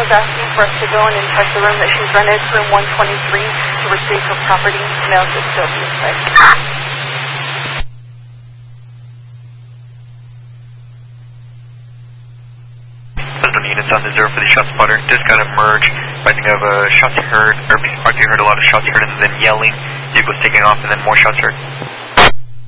is asking for us to go and inspect the room that she's rented, room 123, to retrieve her property. No, it's still being inspected. Units on the 0 for the shot spotter. Just got a merge. Finding of shots heard, or I heard a lot of shots heard and then yelling. Vehicles taking off and then more shots heard.